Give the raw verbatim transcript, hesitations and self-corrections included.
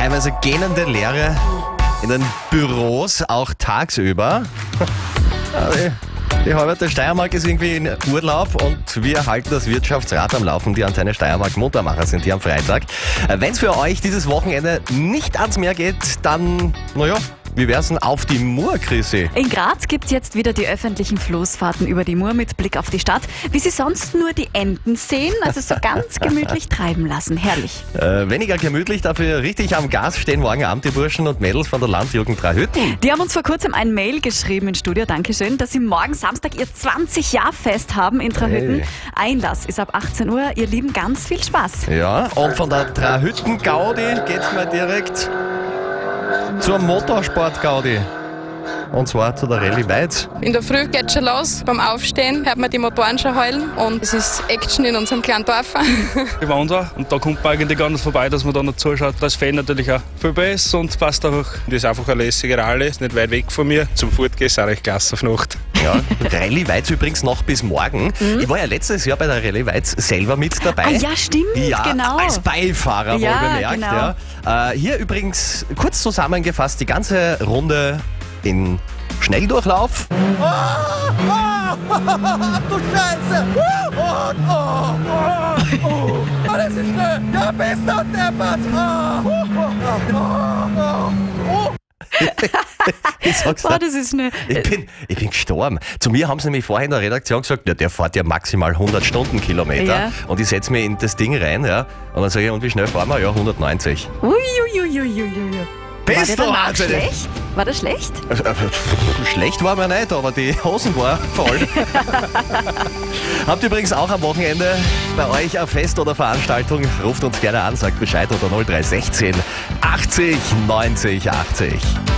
teilweise gähnende Leere in den Büros, auch tagsüber. Die halbe Steiermark ist irgendwie in Urlaub und wir halten das Wirtschaftsrad am Laufen. Die Antenne Steiermark Muntermacher sind hier am Freitag. Wenn es für euch dieses Wochenende nicht ans Meer geht, dann, naja, wie wär's denn auf die Mur, Chrissy? In Graz gibt's jetzt wieder die öffentlichen Floßfahrten über die Mur mit Blick auf die Stadt, wie sie sonst nur die Enten sehen, also so ganz gemütlich treiben lassen. Herrlich. Äh, weniger gemütlich, dafür richtig am Gas stehen morgen Abend die Burschen und Mädels von der Landjugend Trahütten. Die haben uns vor kurzem ein Mail geschrieben ins Studio, Dankeschön, dass sie morgen Samstag ihr zwanzig-Jahr-Fest haben in Trahütten. Hey. Einlass ist ab achtzehn Uhr. Ihr Lieben, ganz viel Spaß. Ja, und von der Trahütten-Gaudi geht's mal direkt zur Motorsport-Gaudi. Und zwar zu der Rallye Weiz. In der Früh geht's schon los. Beim Aufstehen hört man die Motoren schon heulen und es ist Action in unserem kleinen Dorf. Ich wandere und da kommt man eigentlich gar nicht vorbei, dass man da noch zuschaut. Das Fan natürlich auch viel besser und passt auch. Das ist einfach eine lässige Rallye, ist nicht weit weg von mir. Zum Fortgehen ist auch recht klasse auf Nacht. Ja, Rallye Weiz übrigens noch bis morgen. Mhm. Ich war ja letztes Jahr bei der Rallye Weiz selber mit dabei. Ah, ja, stimmt, ja, genau. Als Beifahrer ja, wohlbemerkt. Genau. Ja. Äh, hier übrigens kurz zusammengefasst die ganze Runde in Schnelldurchlauf. Oh, oh, oh, du Scheiße! Oh, oh, oh, oh, oh. Das ist schnell! Ja, bist du deppert! Oh, oh, oh, oh, oh. Ich sag's Boah, das ist eine... ich, bin, ich bin gestorben. Zu mir haben sie nämlich vorher in der Redaktion gesagt, ja, der fährt ja maximal hundert Stundenkilometer. Ja. Und ich setze mich in das Ding rein, ja. Und dann sage ich, und wie schnell fahren wir? Ja, hundertneunzig. Ui, ui, ui, ui, ui, ui. War Bist der du danach wahnsinnig? schlecht? War das schlecht? Schlecht war mir nicht, aber die Hosen waren voll. Habt ihr übrigens auch am Wochenende bei euch ein Fest oder Veranstaltung? Ruft uns gerne an, sagt Bescheid unter null drei sechzehn achtzig neunzig achtzig.